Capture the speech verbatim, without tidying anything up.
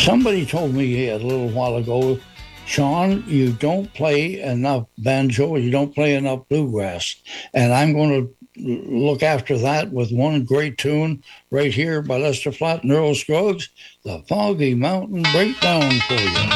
Somebody told me a little while ago, Sean, you don't play enough banjo, you don't play enough bluegrass. And I'm going to look after that with one great tune right here by Lester Flatt and Earl Scruggs, the Foggy Mountain Breakdown for you.